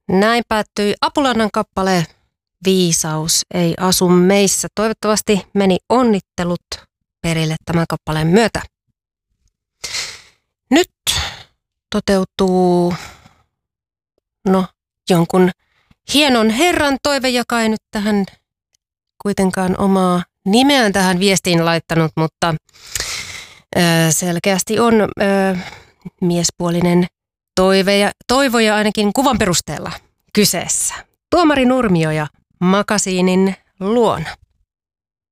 Näin päättyi Apulannan kappale Viisaus ei asu meissä. Toivottavasti meni onnittelut perille tämän kappaleen myötä. Nyt toteutuu jonkun hienon herran toive, joka ei nyt tähän kuitenkaan omaa nimeään tähän viestiin laittanut, mutta selkeästi on miespuolinen toivoja ainakin kuvan perusteella kyseessä. Tuomari Nurmio ja Makasiinin luona.